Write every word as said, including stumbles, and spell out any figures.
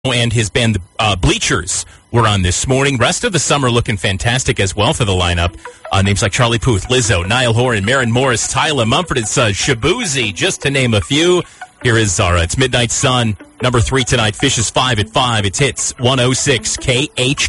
and his band uh, Bleachers were on this morning. Rest of the summer looking fantastic as well for the lineup. Uh, names like Charlie Puth, Lizzo, Niall Horan, Maren Morris, Tyler Mumford, it's uh, Shabuzi, just to name a few. Here is Zara. It's Midnight Sun, number three tonight. Fishes five at five. It's hits one oh six K H